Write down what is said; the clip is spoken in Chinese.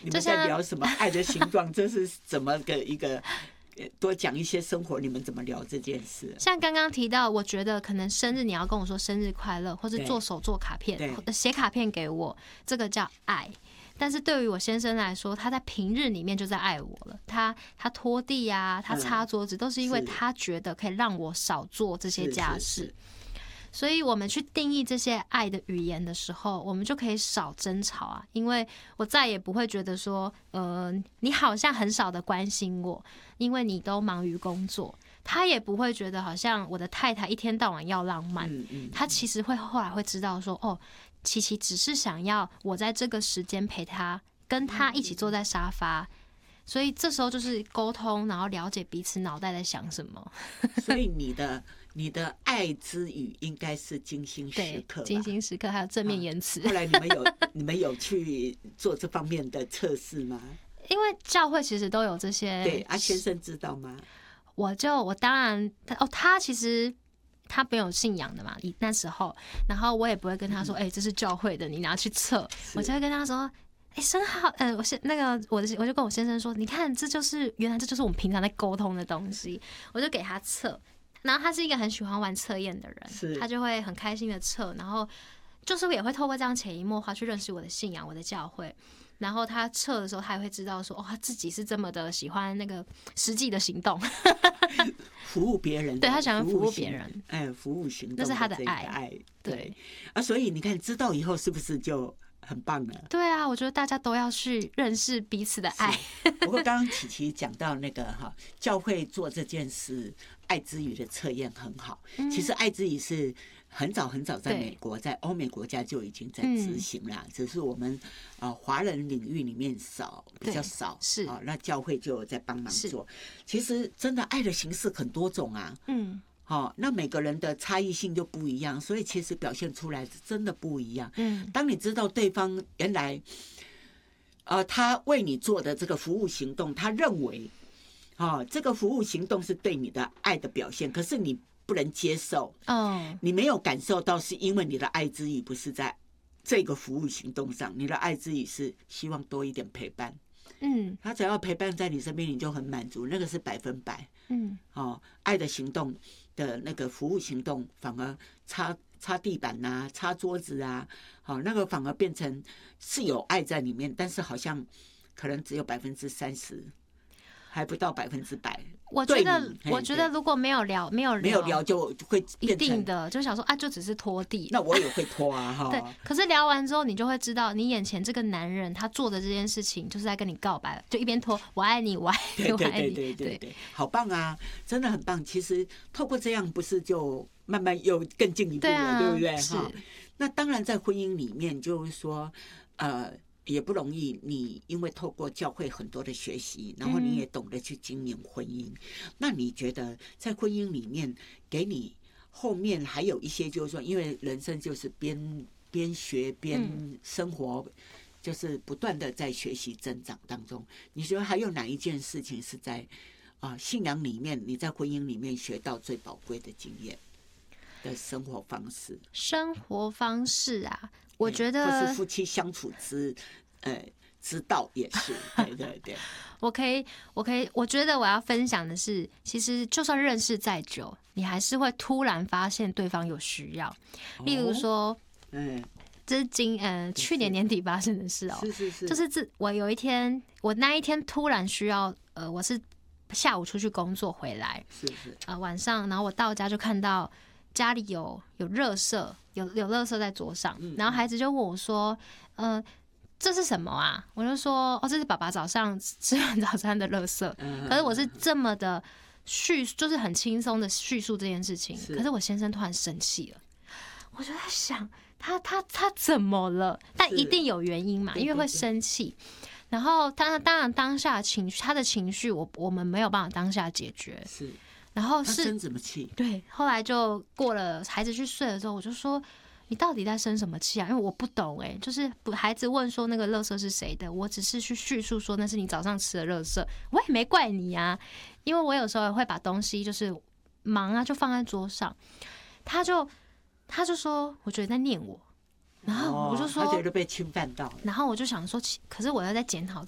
你们在聊什么爱的形状？这是怎么个一个？多讲一些生活，你们怎么聊这件事？ 像刚刚提到，我觉得可能生日你要跟我说生日快乐，或是做手做卡片，写卡片给我，这个叫爱。但是对于我先生来说，他在平日里面就在爱我了。他拖地啊，他擦桌子，都是因为他觉得可以让我少做这些家事。所以我们去定义这些爱的语言的时候，我们就可以少争吵啊，因为我再也不会觉得说，你好像很少的关心我，因为你都忙于工作。他也不会觉得好像我的太太一天到晚要浪漫，他其实后来会知道说，哦，琪琪只是想要我在这个时间陪他，跟他一起坐在沙发。所以这时候就是沟通，然后了解彼此脑袋在想什么。 所以你的爱之语应该是精心时刻， 精心时刻还有正面言辞。 后来你们有去做这方面的测试吗？ 因为教会其实都有这些。 对，先生知道吗？ 我当然他其实他没有信仰的嘛，那时候，然后我也不会跟他说，这是教会的，你拿去测。我就会跟他说。生好，我就跟我先生说，你看，原来这就是我们平常在沟通的东西。我就给他测，然后他是一个很喜欢玩测验的人，他就会很开心的测，然后就是也会透过这样潜移默化去认识我的信仰、我的教会。然后他测的时候，他也会知道说，他自己是这么的喜欢那个实际的行动， 服务别人。 对，他喜欢服务别人， 服务行动， 那是他的爱。 对啊，所以你看，知道以后是不是就很棒了？ 对啊，我觉得大家都要去认识彼此的爱。 不过刚刚琪琪讲到那个教会做这件事，爱之语的测验很好。其实爱之语是很早在美国，在欧美国家就已经在执行了，只是我们华人领域里面比较少， 是那教会就有在帮忙做。其实真的爱的形式很多种啊，那每个人的差异性就不一样，所以其实表现出来是真的不一样。当你知道对方原来他为你做的这个服务行动，他认为这个服务行动是对你的爱的表现，可是你不能接受，你没有感受到，是因为你的爱之语不是在这个服务行动上，你的爱之语是希望多一点陪伴。他只要陪伴在你身边，你就很满足，那个是100%。爱的行动的那个服务行动，反而擦地板啊，擦桌子啊，那个反而变成是有爱在里面，但是好像可能只有30%，还不到100%。 我觉得如果没有聊就会一定的就想说就只是拖地， 那我也会拖啊。 对，可是聊完之后，你就会知道，你眼前这个男人他做的这件事情，就是在跟你告白，就一边拖，我爱你，我爱你，我爱你， 对，好棒啊，真的很棒。其实透过这样，不是就慢慢又更进一步了，对不对？那当然，在婚姻里面，就是说，也不容易，你因为透过教会很多的学习，然后你也懂得去经营婚姻。那你觉得在婚姻里面，给你后面还有一些，就是说，因为人生就是边学边生活，就是不断的在学习增长当中。你觉得还有哪一件事情是在信仰里面，你在婚姻里面学到最宝贵的经验的生活方式？ 生活方式啊，我觉得或是夫妻相处之道也是，对。 我觉得我要分享的是，其实就算认识再久，你还是会突然发现对方有需要。例如说，这是去年年底发生的事哦， 是， 就是我那一天突然需要，我是下午出去工作回来，晚上，然后我到家就看到家里有垃圾，有垃圾在桌上，然后孩子就问我说，这是什么啊？我就说，这是爸爸早上吃完早餐的垃圾。可是我是这么的就是很轻松的叙述这件事情，可是我先生突然生气了，我就在想，他怎么了？但一定有原因嘛，因为会生气。然后当然当下他的情绪，我们没有办法当下解决。 是。 然后他生什么气？ 对，后来就过了，孩子去睡了之后，我就说，你到底在生什么气啊？因为我不懂就是孩子问说那个垃圾是谁的，我只是去叙述说那是你早上吃的垃圾，我也没怪你啊，因为我有时候也会把东西就是忙啊就放在桌上，他就说我觉得在念我，然后我就说他觉得被侵犯到了， 然后我就想说，可是我要在检讨